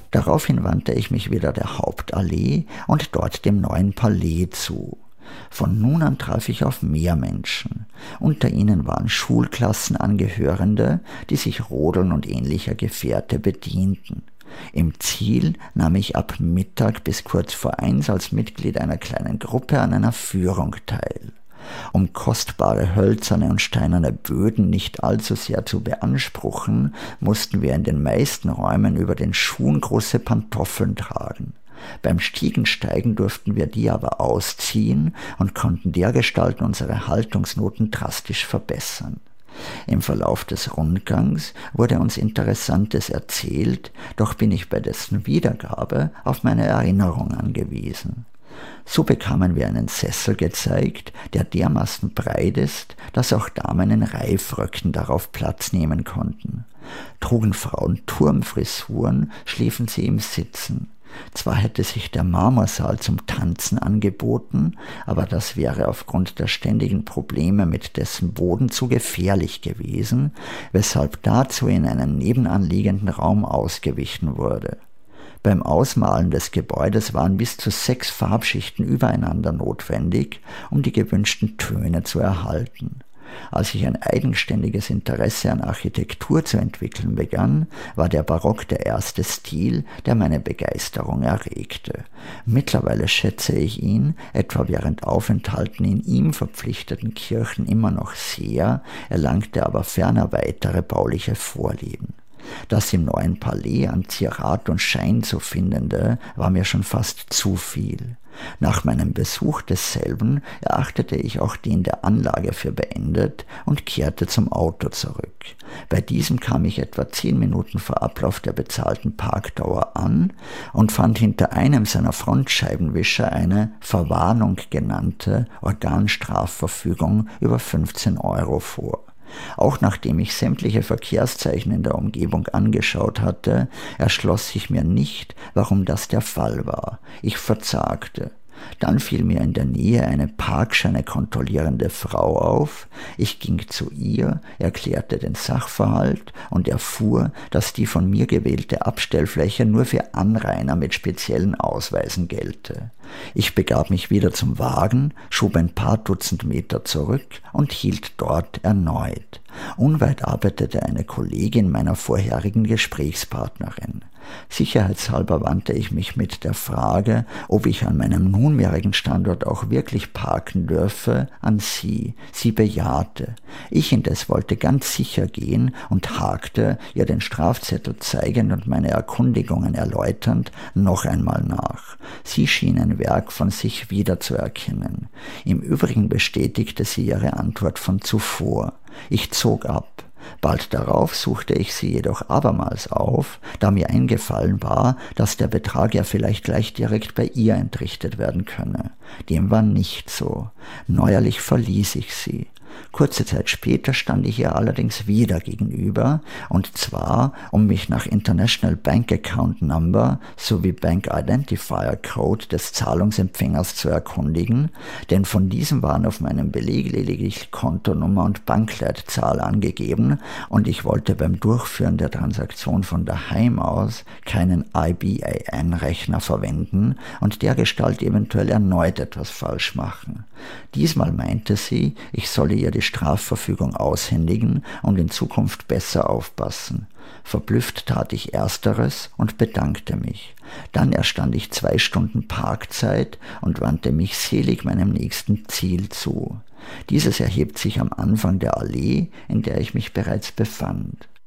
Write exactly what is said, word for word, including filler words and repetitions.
Daraufhin wandte ich mich wieder der Hauptallee und dort dem neuen Palais zu. Von nun an traf ich auf mehr Menschen. Unter ihnen waren Schulklassenangehörende, die sich Rodeln und ähnlicher Gefährte bedienten. Im Ziel nahm ich ab Mittag bis kurz vor eins als Mitglied einer kleinen Gruppe an einer Führung teil. Um kostbare hölzerne und steinerne Böden nicht allzu sehr zu beanspruchen, mussten wir in den meisten Räumen über den Schuhen große Pantoffeln tragen. Beim Stiegensteigen durften wir die aber ausziehen und konnten dergestalt unsere Haltungsnoten drastisch verbessern. Im Verlauf des Rundgangs wurde uns Interessantes erzählt, doch bin ich bei dessen Wiedergabe auf meine Erinnerung angewiesen. So bekamen wir einen Sessel gezeigt, der dermaßen breit ist, dass auch Damen in Reifröcken darauf Platz nehmen konnten. Trugen Frauen Turmfrisuren, schliefen sie im Sitzen. Zwar hätte sich der Marmorsaal zum Tanzen angeboten, aber das wäre aufgrund der ständigen Probleme mit dessen Boden zu gefährlich gewesen, weshalb dazu in einen nebenanliegenden Raum ausgewichen wurde. Beim Ausmalen des Gebäudes waren bis zu sechs Farbschichten übereinander notwendig, um die gewünschten Töne zu erhalten. Als ich ein eigenständiges Interesse an Architektur zu entwickeln begann, war der Barock der erste Stil, der meine Begeisterung erregte. Mittlerweile schätze ich ihn, etwa während Aufenthalten in ihm verpflichteten Kirchen, immer noch sehr, erlangte aber ferner weitere bauliche Vorlieben. Das im neuen Palais an Zierat und Schein zu findende, war mir schon fast zu viel. Nach meinem Besuch desselben erachtete ich auch den der Anlage für beendet und kehrte zum Auto zurück. Bei diesem kam ich etwa zehn Minuten vor Ablauf der bezahlten Parkdauer an und fand hinter einem seiner Frontscheibenwischer eine Verwarnung genannte Organstrafverfügung über fünfzehn Euro vor. Auch nachdem ich sämtliche Verkehrszeichen in der Umgebung angeschaut hatte, erschloss sich mir nicht, warum das der Fall war. Ich verzagte. Dann fiel mir in der Nähe eine Parkscheine kontrollierende Frau auf. Ich ging zu ihr, erklärte den Sachverhalt und erfuhr, dass die von mir gewählte Abstellfläche nur für Anrainer mit speziellen Ausweisen gelte. Ich begab mich wieder zum Wagen, schob ein paar Dutzend Meter zurück und hielt dort erneut. Unweit arbeitete eine Kollegin meiner vorherigen Gesprächspartnerin. Sicherheitshalber wandte ich mich mit der Frage, ob ich an meinem nunmehrigen Standort auch wirklich parken dürfe, an sie. Sie bejahte. Ich indes wollte ganz sicher gehen und hakte, ihr den Strafzettel zeigend und meine Erkundigungen erläuternd, noch einmal nach. Sie schien ein Werk von sich wiederzuerkennen. Im Übrigen bestätigte sie ihre Antwort von zuvor. Ich zog ab. Bald darauf suchte ich sie jedoch abermals auf, da mir eingefallen war, dass der Betrag ja vielleicht gleich direkt bei ihr entrichtet werden könne. Dem war nicht so. Neuerlich verließ ich sie. Kurze Zeit später stand ich ihr allerdings wieder gegenüber, und zwar, um mich nach International Bank Account Number sowie Bank Identifier Code des Zahlungsempfängers zu erkundigen, denn von diesem waren auf meinem Beleg lediglich Kontonummer und Bankleitzahl angegeben, und ich wollte beim Durchführen der Transaktion von daheim aus keinen I B A N-Rechner verwenden und dergestalt eventuell erneut etwas falsch machen. Diesmal meinte sie, ich solle ihr die Strafverfügung aushändigen und in Zukunft besser aufpassen. Verblüfft tat ich Ersteres und bedankte mich. Dann erstand ich zwei Stunden Parkzeit und wandte mich selig meinem nächsten Ziel zu. Dieses erhebt sich am Anfang der Allee, in der ich mich bereits befand.